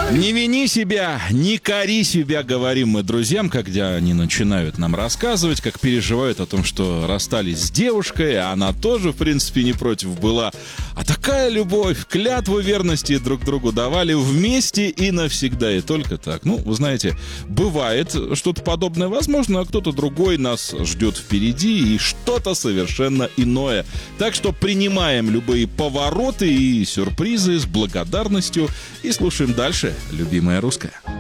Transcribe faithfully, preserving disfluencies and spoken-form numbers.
Не вини себя, не кори себя, говорим мы друзьям, когда они начинают нам рассказывать, как переживают о том, что расстались с девушкой, а она тоже, в принципе, не против была. А такая любовь, клятву верности друг другу давали вместе и навсегда, и только так. Ну, вы знаете, бывает что-то подобное возможно, а кто-то другой нас ждет впереди, и что-то совершенно иное. Так что принимаем любые повороты и сюрпризы с благодарностью и слушаем дальше «Любимая русская».